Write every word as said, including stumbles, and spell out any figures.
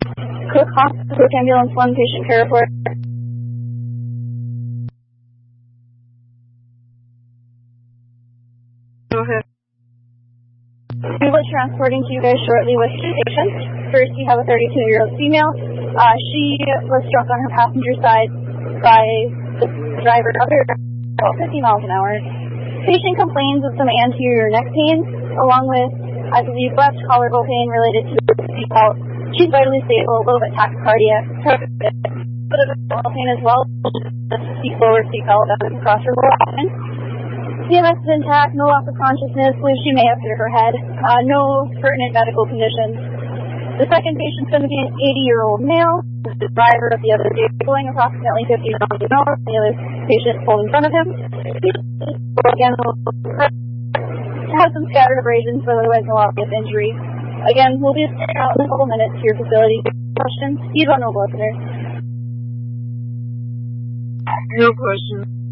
Cook Hospital, Cook Ambulance one, patient care report. Go ahead. We will be transporting to you guys shortly with two patients. First, we have a thirty-two-year-old female. Uh, she was struck on her passenger side by the driver under about fifty miles an hour. Patient complains of some anterior neck pain, along with, I believe, left collarbone pain related to the seatbelt. She's vitally stable, a little bit tachycardia, a bit of abdominal pain as well. Seat lower seatbelt doesn't cross her lower abdomen. C M S is intact, no loss of consciousness, believes she may have hit her head, uh, no pertinent medical conditions. The second patient's going to be an eighty-year-old male, the driver of the other vehicle, going approximately fifty miles an hour. The other patient pulled in front of him. Again, has some scattered abrasions, but otherwise no obvious injury. Again, we'll be out in a couple minutes to your facility. Questions? He's on no blood center. No questions.